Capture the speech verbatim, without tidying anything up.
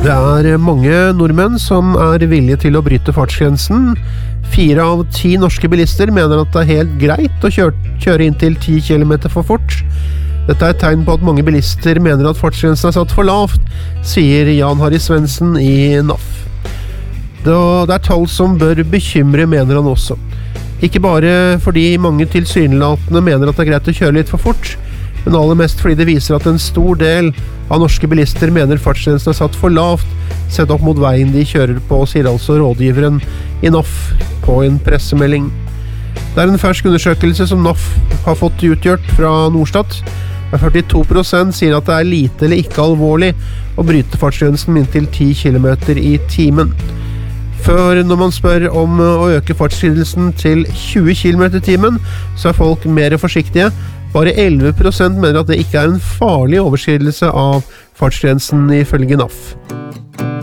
Det er mange nordmenn som er villige til å bryte fartsgrensen. Fire av ti norske bilister mener at det er helt greit å kjøre, kjøre inntil ti kilometer for fort. Dette er et tegn på at mange bilister mener at fartsgrensen er satt for lavt, sier Jan Harry Svendsen i N A F. Det er tall som bør bekymre, mener han også. Ikke bare fordi mange tilsynelatende mener at det er greit å kjøre litt for fort, men aller mest fordi det viser at en stor del av norske bilister mener fartsgrensen er satt for lavt, sett opp mot veien de kjører på, sier altså rådgiveren i N A F på en pressemelding. Det er en fersk undersøkelse som N A F har fått utgjort fra Norstat. førtito prosent sier at det er lite eller ikke alvorlig å bryte fartsgrensen med inntil ti kilometer i timen. For når man spør om å øke fartsgrensen til tjue kilometer i timen, så er folk mer forsiktige. Bare elleve prosent mener at det ikke er en farlig overskridelse av fartsgrensen ifølge N A F.